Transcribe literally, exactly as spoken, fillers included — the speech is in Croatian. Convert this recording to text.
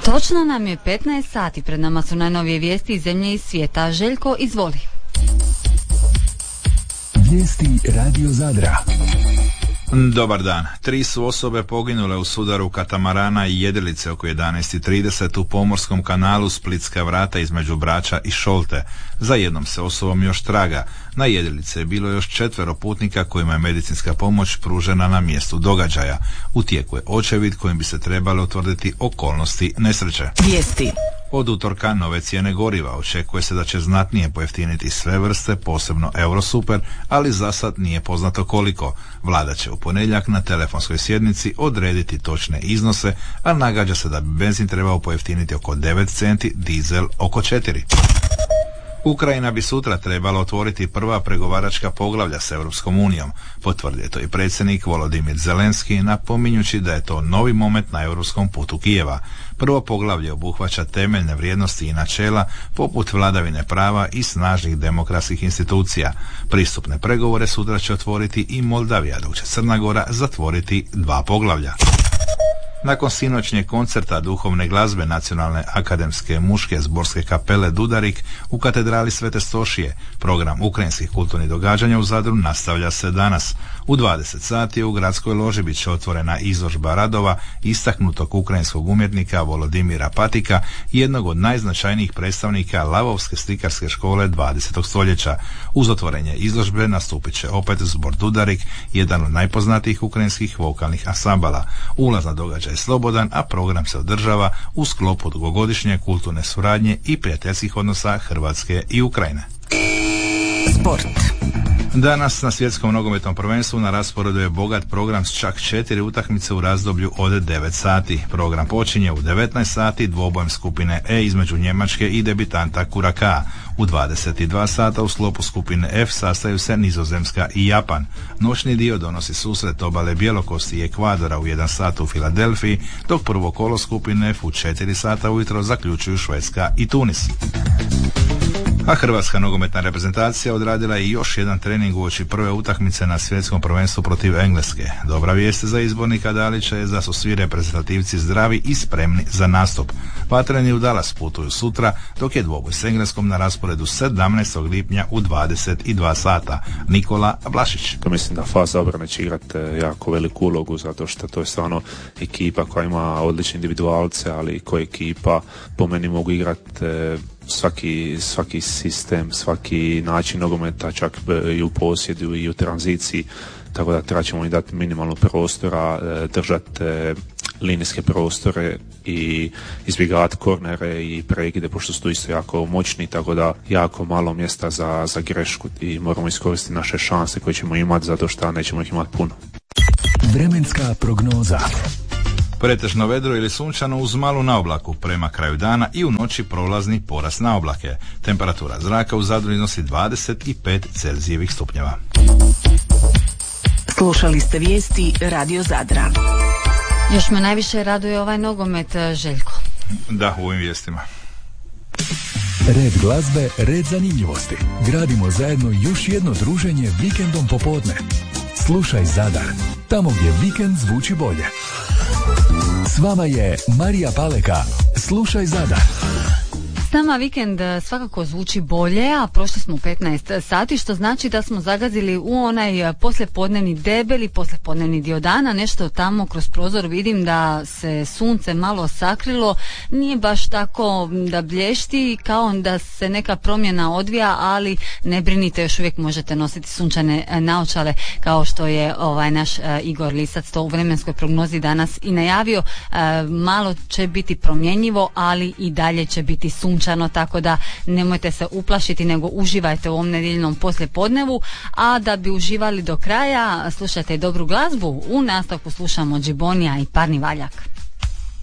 Točno nam je petnaest sati, pred nama su najnovije vijesti iz zemlje i svijeta. Željko, izvoli. Vijesti Radio Zadra. Dobar dan. Tri su osobe poginule u sudaru katamarana i jedrilice oko jedanaest i trideset u pomorskom kanalu Splitska vrata između Brača i Šolte. Za jednom se osobom još traga. Na jedrilice je bilo još četvero putnika kojima je medicinska pomoć pružena na mjestu događaja. U tijeku je očevid kojim bi se trebalo utvrditi okolnosti nesreće. Vijesti. Od utorka nove cijene goriva. Očekuje se da će znatnije pojeftiniti sve vrste, posebno Eurosuper, ali za sad nije poznato koliko. Vlada će u ponedjeljak na telefonskoj sjednici odrediti točne iznose, a nagađa se da bi benzin trebao pojeftiniti oko devet centi, dizel oko četiri. Ukrajina bi sutra trebala otvoriti prva pregovaračka poglavlja s Europskom unijom, potvrdio je to i predsjednik Volodimir Zelenski, napominjući da je to novi moment na europskom putu Kijeva. Prvo poglavlje obuhvaća temeljne vrijednosti i načela poput vladavine prava i snažnih demokratskih institucija. Pristupne pregovore sutra će otvoriti i Moldavija, dok će Crna Gora zatvoriti dva poglavlja. Nakon sinoćnjeg koncerta duhovne glazbe Nacionalne akademske muške zborske kapele Dudarik u katedrali Svete Stošije, program ukrajinskih kulturnih događanja u Zadru nastavlja se danas. U dvadeset sati u gradskoj loži bit će otvorena izložba radova istaknutog ukrajinskog umjetnika Volodimira Patika, jednog od najznačajnijih predstavnika lavovske slikarske škole dvadesetog stoljeća. Uz otvorenje izložbe nastupit će opet zbor Dudarik, jedan od najpoznatijih ukrajinskih vokalnih ansambala. Ulaz na događaj je slobodan, a program se održava u sklopu dugogodišnje kulturne suradnje i prijateljskih odnosa Hrvatske i Ukrajine. Sport. Danas na svjetskom nogometnom prvenstvu na rasporedu je bogat program s čak četiri utakmice u razdoblju od devet sati. Program počinje u devetnaest sati dvobojem skupine E između Njemačke i debitanta Kuraka. U dvadeset dva sata u sklopu skupine F sastaju se Nizozemska i Japan. Noćni dio donosi susret obale Bjelokosti i Ekvadora u jedan sat u Filadelfiji, dok prvo kolo skupine F u četiri sata ujutro zaključuju Švedska i Tunis. A hrvatska nogometna reprezentacija odradila je još jedan trening uoči prve utakmice na svjetskom prvenstvu protiv Engleske. Dobra vijest za izbornika Dalića je da su svi reprezentativci zdravi i spremni za nastup. Vatreni u Dallas putuju sutra, dok je dvoboj s Engleskom na rasporedu sedamnaestog lipnja u dvadeset dva sata. Nikola Blašić. To mislim da faza obrane će igrati jako veliku ulogu, zato što to je stvarno ekipa koja ima odlične individualce, ali koja ekipa po meni mogu igrati svaki, svaki sistem, svaki način nogometa, čak i u posjedu i u tranziciji, tako da treba ćemo im dati minimalno prostora, držati linijske prostore i izbjegavati kornere i prekide, pošto su tu isto jako moćni, tako da jako malo mjesta za, za grešku i moramo iskoristiti naše šanse koje ćemo imati, zato što nećemo ih imati puno. Vremenska prognoza. Pretežno vedro ili sunčano uz malu naoblaku prema kraju dana i u noći prolazni porast naoblake. Temperatura zraka u Zadru iznosi dvadeset pet Celzijevih stupnjeva. Slušali ste vijesti Radio Zadra. Još me najviše raduje ovaj nogomet, Željko. Da, u ovim vijestima. Red glazbe, red zanimljivosti. Gradimo zajedno još jedno druženje vikendom popodne. Slušaj Zadar, tamo gdje vikend zvuči bolje. S vama je Marija Paleka. Slušaj Zadar. S nama vikend svakako zvuči bolje, a prošli smo u petnaest sati, što znači da smo zagazili u onaj poslijepodnevni debeli, poslijepodnevni dio dana. Nešto tamo kroz prozor vidim da se sunce malo sakrilo, nije baš tako da blješti, kao da se neka promjena odvija, ali ne brinite, još uvijek možete nositi sunčane naočale, kao što je ovaj naš uh, Igor Lisac to u vremenskoj prognozi danas i najavio. Uh, malo će biti promjenjivo, ali i dalje će biti sunčano. Tako da nemojte se uplašiti, nego uživajte u ovom nedjeljnom poslijepodnevu, a da bi uživali do kraja slušajte dobru glazbu. U nastavku slušamo Džibonija i Parni valjak.